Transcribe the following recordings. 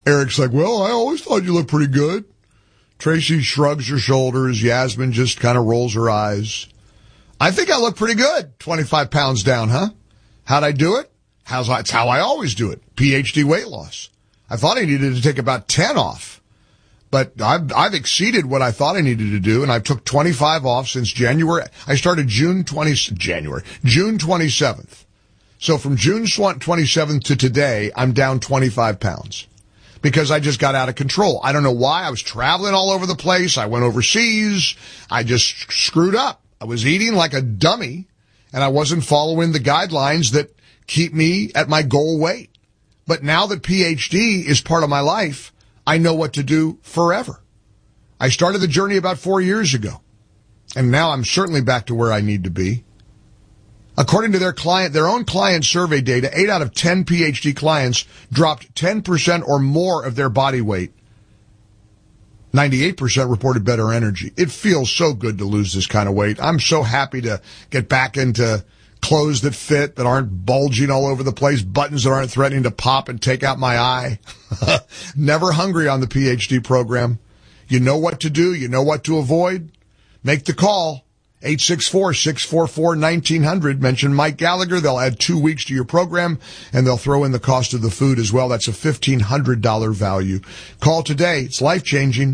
Eric's like, well, I always thought you looked pretty good. Tracy shrugs her shoulders. Yasmin just kind of rolls her eyes. I think I look pretty good. 25 pounds down, huh? How'd I do it? It's how I always do it. PhD weight loss. I thought I needed to take about 10 off, but I've exceeded what I thought I needed to do, and I've took 25 off since January. I started June 27th. So from June 27th to today, I'm down 25 pounds because I just got out of control. I don't know why. I was traveling all over the place. I went overseas. I just screwed up. I was eating like a dummy, and I wasn't following the guidelines that keep me at my goal weight. But now that PhD is part of my life, I know what to do forever. I started the journey about 4 years ago, and now I'm certainly back to where I need to be. According to their own client survey data, 8 out of 10 PhD clients dropped 10% or more of their body weight. 98% reported better energy. It feels so good to lose this kind of weight. I'm so happy to get back into clothes that fit, that aren't bulging all over the place, buttons that aren't threatening to pop and take out my eye. Never hungry on the PhD program. You know what to do. You know what to avoid. Make the call. 864-644-1900. Mention Mike Gallagher. They'll add 2 weeks to your program, and they'll throw in the cost of the food as well. That's a $1,500 value. Call today. It's life-changing.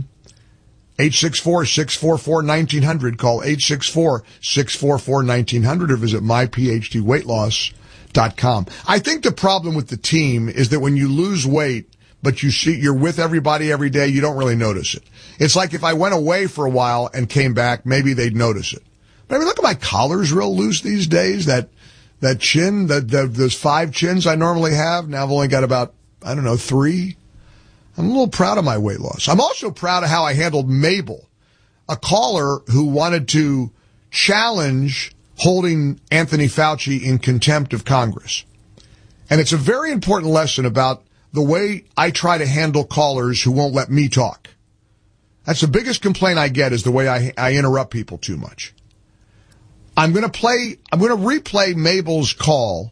864-644-1900. Call 864-644-1900 or visit myphdweightloss.com. I think the problem with the team is that when you lose weight, but you're with everybody every day, you don't really notice it. It's like if I went away for a while and came back, maybe they'd notice it. But I mean, look at my collar's real loose these days. That chin, those 5 chins I normally have, now I've only got about, 3. I'm a little proud of my weight loss. I'm also proud of how I handled Mabel, a caller who wanted to challenge holding Anthony Fauci in contempt of Congress. And it's a very important lesson about the way I try to handle callers who won't let me talk. That's the biggest complaint I get, is the way I interrupt people too much. I'm going to replay Mabel's call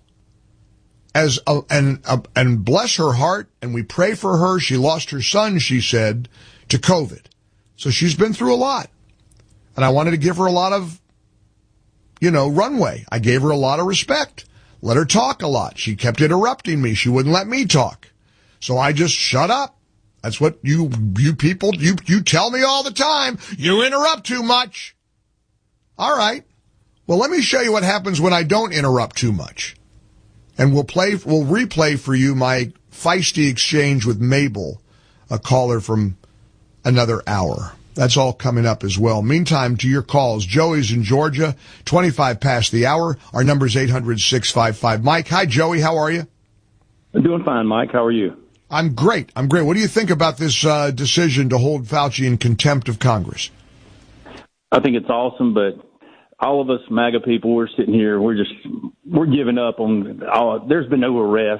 and bless her heart, and we pray for her. She lost her son, she said, to COVID. So she's been through a lot. And I wanted to give her a lot of, runway. I gave her a lot of respect. Let her talk a lot. She kept interrupting me. She wouldn't let me talk. So I just shut up. That's what you people, you tell me all the time. You interrupt too much. All right. Well, let me show you what happens when I don't interrupt too much. And we'll replay for you my feisty exchange with Mabel, a caller from another hour. That's all coming up as well. Meantime, to your calls. Joey's in Georgia, 25 past the hour. Our number's 800-655-Mike. Hi, Joey. How are you? I'm doing fine, Mike. How are you? I'm great. What do you think about this decision to hold Fauci in contempt of Congress? I think it's awesome, but all of us MAGA people, we're sitting here, we're giving up on there's been no arrest.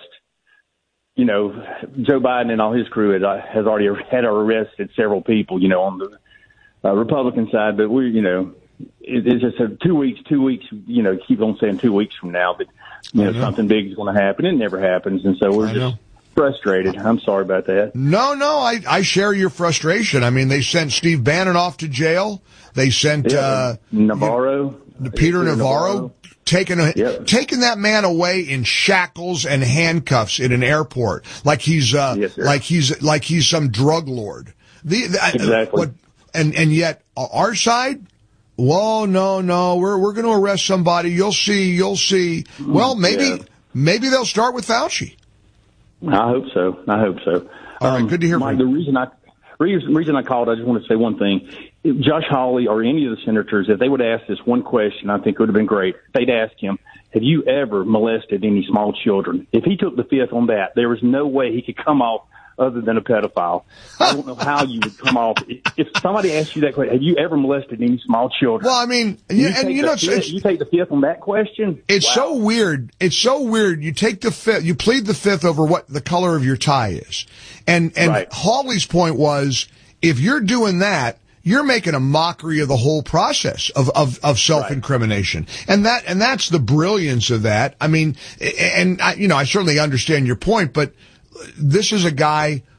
Joe Biden and all his crew has already arrested several people, on the Republican side, but it's just 2 weeks, keep on saying 2 weeks from now that, something big is going to happen. It never happens. And so we're just frustrated. I'm sorry about that. No, I share your frustration. I mean, they sent Steve Bannon off to jail. They sent Navarro, Peter Navarro, taking that man away in shackles and handcuffs in an airport, like he's some drug lord. Exactly. And yet our side, whoa, no, we're going to arrest somebody. You'll see. Well, maybe they'll start with Fauci. I hope so. All right, good to hear Mike, from you. The reason I called, I just want to say one thing. If Josh Hawley or any of the senators, if they would ask this one question, I think it would have been great. They'd ask him, have you ever molested any small children? If he took the fifth on that, there was no way he could come off other than a pedophile. I don't know how you would come off. If somebody asked you that question, have you ever molested any small children? Well, I mean, you take the fifth on that question? It's so weird. It's so weird. You take the fifth, you plead the fifth over what the color of your tie is. And right. Hawley's point was, if you're doing that, you're making a mockery of the whole process of self-incrimination. Right. And that's the brilliance of that. I mean, and I certainly understand your point, but this is a guy